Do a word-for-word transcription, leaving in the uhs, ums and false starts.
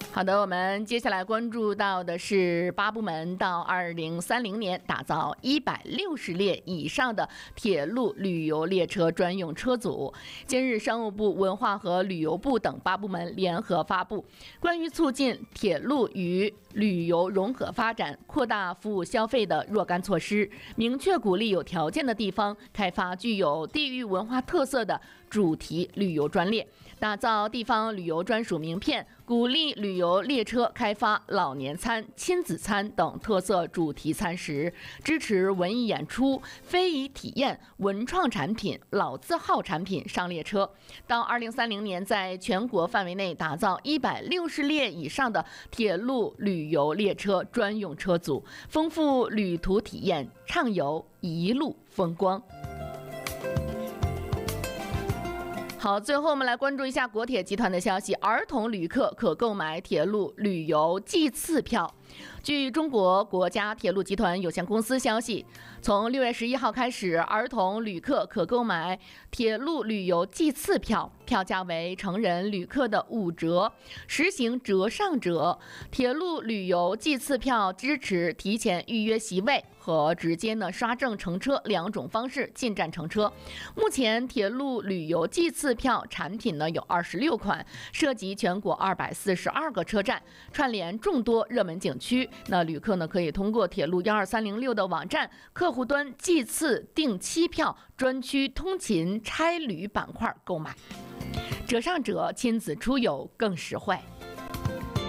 好的，我们接下来关注到的是八部门到二零三零年打造一百六十列以上的铁路旅游列车专用车组。今日，商务部、文化和旅游部等八部门联合发布关于促进铁路与旅游融合发展、扩大服务消费的若干措施，明确鼓励有条件的地方开发具有地域文化特色的主题旅游专列，打造地方旅游专属名片，鼓励旅游列车开发老年餐、亲子餐等特色主题餐食，支持文艺演出、非遗体验、文创产品、老字号产品上列车。到二零三零年，在全国范围内打造一百六十列以上的铁路旅游列车专用车组，丰富旅途体验，畅游一路风光。好，最后我们来关注一下国铁集团的消息，儿童旅客可购买铁路旅游季次票。据中国国家铁路集团有限公司消息，从六月十一号开始，儿童旅客可购买铁路旅游季次票，票价为成人旅客的五折，实行折上折。铁路旅游季次票支持提前预约席位和直接呢刷证乘车两种方式进站乘车。目前铁路旅游季次票产品呢有二十六款，涉及全国二百四十二个车站，串联众多热门景区。那旅客呢可以通过铁路一二三零六的网站客户端季次订期票专区通勤差旅板块购买，折上折，亲子出游更实惠。